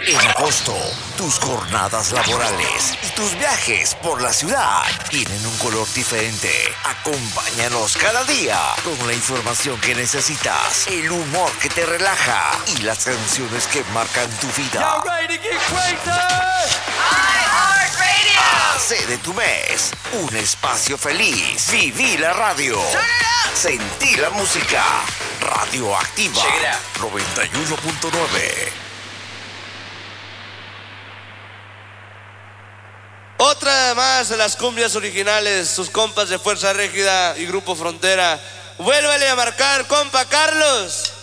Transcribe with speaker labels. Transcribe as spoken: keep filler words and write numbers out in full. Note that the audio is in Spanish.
Speaker 1: En agosto, tus jornadas laborales y tus viajes por la ciudad tienen un color diferente. Acompáñanos cada día con la información que necesitas, el humor que te relaja y las canciones que marcan tu vida. Hace de tu mes un espacio feliz. Viví la radio. Sentí la música. Radioactiva noventa y uno punto nueve.
Speaker 2: Otra más de las cumbias originales, sus compas de Fuerza Régida y Grupo Frontera. Vuélvele a marcar, compa Carlos.